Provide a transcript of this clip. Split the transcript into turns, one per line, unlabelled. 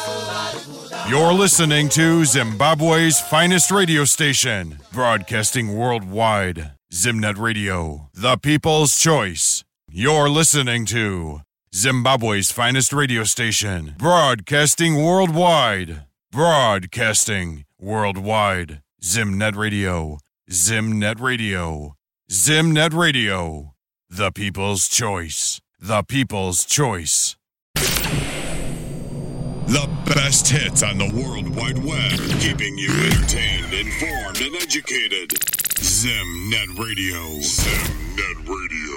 You're listening to Zimbabwe's finest radio station, broadcasting worldwide. Zimnet Radio, the people's choice. You're listening to Zimbabwe's finest radio station, broadcasting worldwide. Broadcasting worldwide. Zimnet Radio, Zimnet Radio, Zimnet Radio, the people's choice. The people's choice.
The best hits on the World Wide Web, keeping you entertained, informed, and educated. Zimnet Radio. Zimnet Radio.